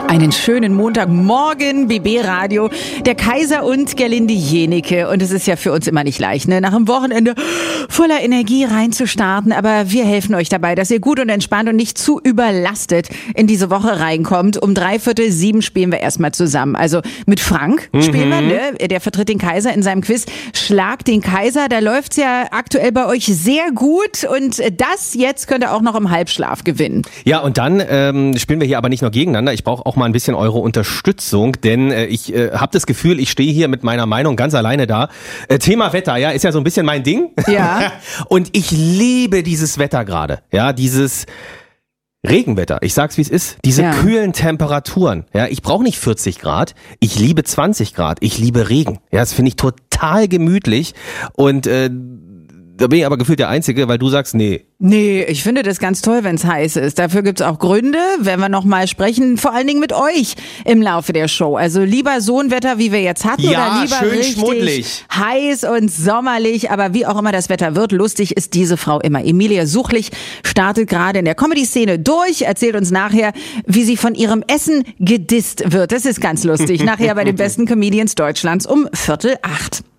Einen schönen Montagmorgen, BB Radio, der Kaiser und Gerlinde Jenike. Und es ist ja für uns immer nicht leicht, ne? Nach dem Wochenende voller Energie reinzustarten. Aber wir helfen euch dabei, dass ihr gut und entspannt und nicht zu überlastet in diese Woche reinkommt. Um 6:45 spielen wir erstmal zusammen. Also mit Frank spielen wir, ne? Der vertritt den Kaiser in seinem Quiz Schlag den Kaiser. Da läuft's ja aktuell bei euch sehr gut. Und das jetzt könnt ihr auch noch im Halbschlaf gewinnen. Ja, und dann spielen wir hier aber nicht nur gegeneinander. Ich brauche auch mal ein bisschen eure Unterstützung, denn ich habe das Gefühl, ich stehe hier mit meiner Meinung ganz alleine da. Thema Wetter, ja, ist ja so ein bisschen mein Ding. Ja. Und ich liebe dieses Wetter gerade, ja, dieses Regenwetter. Ich sag's, wie es ist. Diese kühlen Temperaturen. Ja, ich brauche nicht 40 Grad. Ich liebe 20 Grad. Ich liebe Regen. Ja, das finde ich total gemütlich. Und da bin ich aber gefühlt der Einzige, weil du sagst, nee. Nee, ich finde das ganz toll, wenn es heiß ist. Dafür gibt's auch Gründe, werden wir noch mal sprechen, vor allen Dingen mit euch im Laufe der Show. Also lieber so ein Wetter, wie wir jetzt hatten, ja, oder lieber schön richtig schmuddelig, heiß und sommerlich. Aber wie auch immer das Wetter wird, lustig ist diese Frau immer. Emilia Suchlich startet gerade in der Comedy-Szene durch, erzählt uns nachher, wie sie von ihrem Essen gedisst wird. Das ist ganz lustig. Nachher bei den besten Comedians Deutschlands um 7:45.